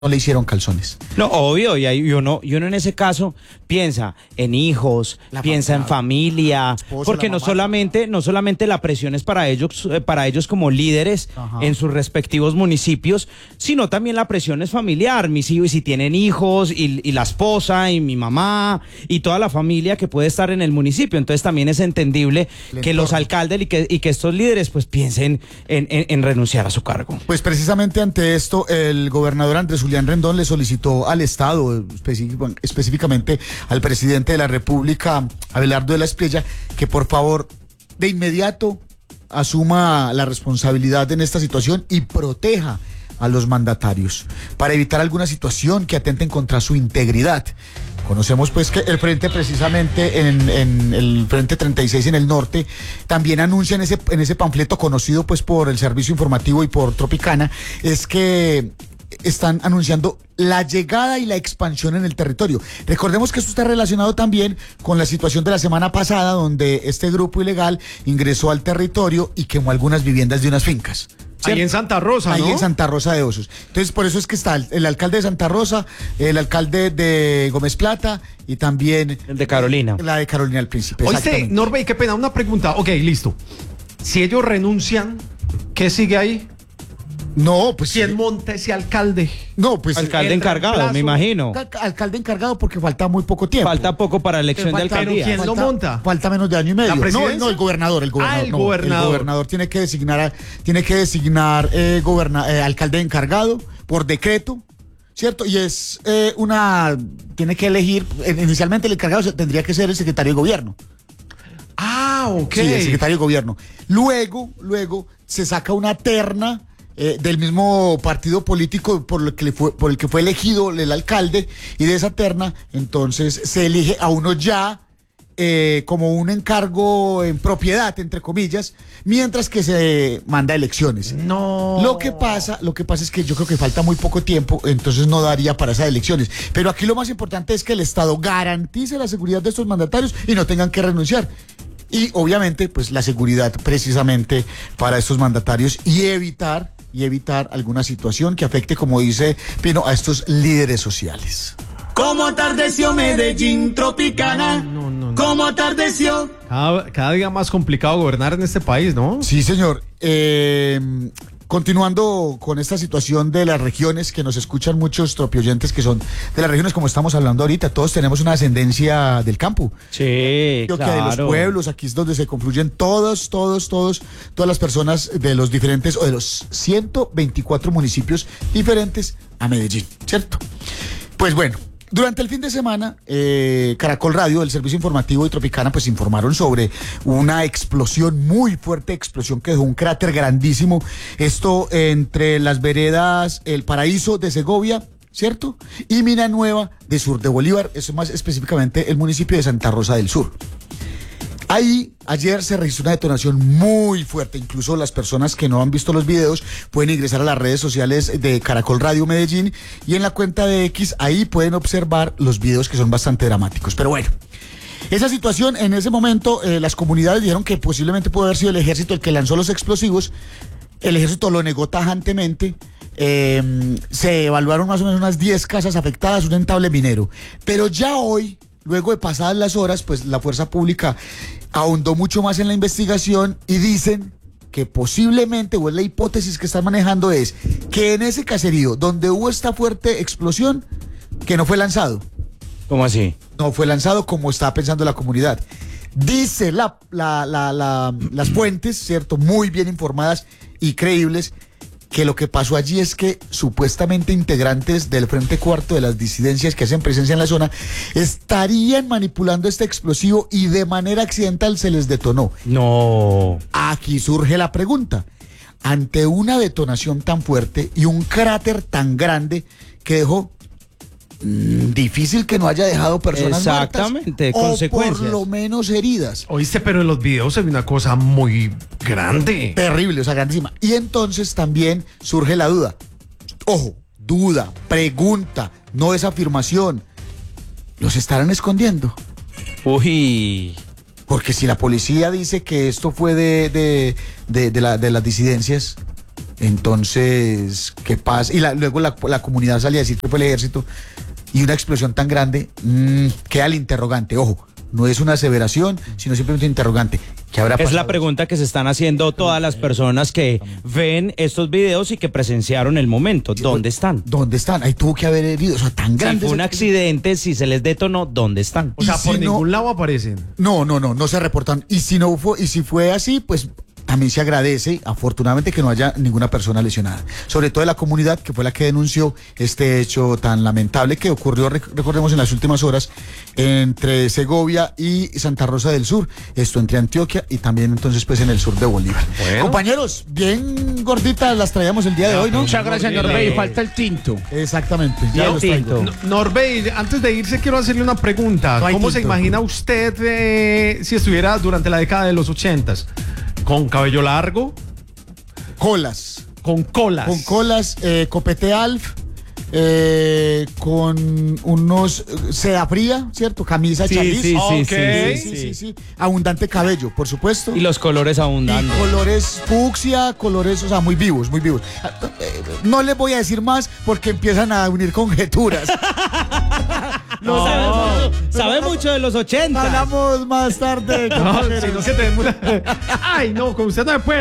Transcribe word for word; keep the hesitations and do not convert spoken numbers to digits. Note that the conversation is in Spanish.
no le hicieron calzones. No, obvio, y, ahí, y, uno, y uno en ese caso piensa en hijos, la piensa familia, en familia, esposo, porque no mamá, solamente, no solamente la presión es para ellos, para ellos como líderes Ajá. en sus respectivos municipios, sino también la presión es familiar, mis hijos, si tienen hijos, y, y la esposa, y mi mamá, y toda la familia que puede estar en el municipio. Entonces también es entendible el que los alcaldes y que, y que estos líderes pues piensen en, en, en renunciar a su cargo. Pues precisamente ante esto, el gobernador Andrés Julián Rendón le solicitó al Estado, específicamente al presidente de la República, Abelardo de la Espriella, que por favor de inmediato asuma la responsabilidad en esta situación y proteja a los mandatarios para evitar alguna situación que atenten contra su integridad. Conocemos pues que el frente precisamente en, en el frente treinta y seis en el norte también anuncia en ese, en ese panfleto conocido pues por el servicio informativo y por Tropicana, es que están anunciando la llegada y la expansión en el territorio. Recordemos que esto está relacionado también con la situación de la semana pasada, donde este grupo ilegal ingresó al territorio y quemó algunas viviendas de unas fincas. ¿Cierto? Ahí en Santa Rosa, ¿no? Ahí en Santa Rosa de Osos. Entonces, por eso es que está el, el alcalde de Santa Rosa, el alcalde de Gómez Plata y también el de Carolina. La de Carolina del Príncipe. Oíste, Norbey, qué pena, una pregunta. Ok, listo. Si ellos renuncian, ¿qué sigue ahí? No, pues... ¿Quién monta ese alcalde? No, pues... Alcalde encargado, reemplazo, me imagino. Al, alcalde encargado porque falta muy poco tiempo. Falta poco para la elección de alcaldía. ¿Quién falta, lo monta? Falta menos de año y medio. ¿La presidencia? No, no, el gobernador, el gobernador. Ah, el no, gobernador. El gobernador tiene que designar, tiene que designar eh, goberna, eh, alcalde encargado por decreto, ¿cierto? Y es eh, una, tiene que elegir, eh, inicialmente el encargado tendría que ser el secretario de gobierno. Ah, ok. Sí, el secretario de gobierno. Luego, luego se saca una terna eh, del mismo partido político por el que le fue, por el que fue elegido el alcalde, y de esa terna entonces se elige a uno ya eh, como un encargo en propiedad, entre comillas, mientras que se manda elecciones. No. Lo que pasa, lo que pasa es que yo creo que falta muy poco tiempo, entonces no daría para esas elecciones. Pero aquí lo más importante es que el Estado garantice la seguridad de estos mandatarios y no tengan que renunciar. Y obviamente, pues la seguridad precisamente para estos mandatarios y evitar, y evitar alguna situación que afecte, como dice Pino, a estos líderes sociales. ¿Cómo atardeció Medellín Tropicana? No, no, no. ¿Cómo atardeció? Cada, cada día más complicado gobernar en este país, ¿no? Sí, señor. Eh, continuando con esta situación de las regiones, que nos escuchan muchos tropioyentes que son de las regiones como estamos hablando ahorita, todos tenemos una ascendencia del campo. Sí, Creo claro. que de los pueblos, aquí es donde se confluyen todos, todos, todos, todas las personas de los diferentes, o de los ciento veinticuatro municipios diferentes a Medellín, ¿cierto? Pues bueno, durante el fin de semana, eh, Caracol Radio, el servicio informativo y Tropicana, pues informaron sobre una explosión, muy fuerte explosión que dejó un cráter grandísimo. Esto entre las veredas El Paraíso de Segovia, ¿cierto? Y Mina Nueva de Sur de Bolívar, eso más específicamente el municipio de Santa Rosa del Sur. Ahí, ayer se registró una detonación muy fuerte, incluso las personas que no han visto los videos pueden ingresar a las redes sociales de Caracol Radio Medellín y en la cuenta de X, ahí pueden observar los videos que son bastante dramáticos. Pero bueno, esa situación, en ese momento, eh, las comunidades dijeron que posiblemente puede haber sido el ejército el que lanzó los explosivos. El ejército lo negó tajantemente. Eh, se evaluaron más o menos unas diez casas afectadas, un entable minero. Pero ya hoy, luego de pasadas las horas, pues la fuerza pública ahondó mucho más en la investigación y dicen que posiblemente, o es la hipótesis que están manejando, es que en ese caserío donde hubo esta fuerte explosión, que no fue lanzado. ¿Cómo así? No fue lanzado como estaba pensando la comunidad. Dice la, la, la, la, las fuentes, ¿cierto? Muy bien informadas y creíbles, que lo que pasó allí es que supuestamente integrantes del Frente Cuarto de las disidencias que hacen presencia en la zona estarían manipulando este explosivo y de manera accidental se les detonó. No. Aquí surge la pregunta. Ante una detonación tan fuerte y un cráter tan grande que dejó mmm, difícil que no haya dejado personas Exactamente, muertas, consecuencias. o por lo menos heridas. Oíste, pero en los videos se ve una cosa muy grande. Terrible, o sea, grandísima. Y entonces también surge la duda. Ojo, duda, pregunta, no es afirmación. ¿Los estarán escondiendo? Uy. Porque si la policía dice que esto fue de, de, de, de, la, de las disidencias, Entonces, ¿qué pasa? Y la- luego la, la comunidad salía a decir que fue el ejército y una explosión tan grande, mmm, queda el interrogante. Ojo, no es una aseveración, sino simplemente un interrogante. ¿Qué habrá Es pasado? la pregunta que se están haciendo todas las personas que ven estos videos y que presenciaron el momento. ¿Dónde están? ¿Dónde están? Ahí tuvo que haber herido. O sea, tan Si grande. fue un ese- accidente, si se les detonó, ¿dónde están? O sea, Y si por no- ningún lado aparecen. No, no, no, no se reportan. Y si no fue, y si fue así, pues también se agradece, afortunadamente, que no haya ninguna persona lesionada. Sobre todo de la comunidad, que fue la que denunció este hecho tan lamentable que ocurrió, rec- recordemos, en las últimas horas entre Segovia y Santa Rosa del Sur. Esto entre Antioquia y también entonces pues en el sur de Bolívar. Bueno. Compañeros, bien gorditas las traíamos el día de hoy, ¿no? Muchas gracias, Norbey. Falta el tinto. Exactamente. Ya Bien los traigo. tinto. No- Norbey, antes de irse quiero hacerle una pregunta. No hay ¿Cómo se tinto. imagina usted eh, si estuviera durante la década de los ochentas? ¿Con cabello largo? Colas. ¿Con colas? Con colas, eh, copete alf, eh, con unos eh, seda fría, ¿cierto? Camisa Sí, charliz. sí, sí, Ok. sí, Sí, sí, sí. Abundante cabello, por supuesto. Y los colores Y abundando. colores fucsia, colores, o sea, muy vivos, muy vivos. Ah, eh, No les voy a decir más porque empiezan a unir conjeturas. No, sabe, sabe mucho de los ochenta. Hablamos más tarde. No, sino que tenemos... Ay, no, con usted no me puede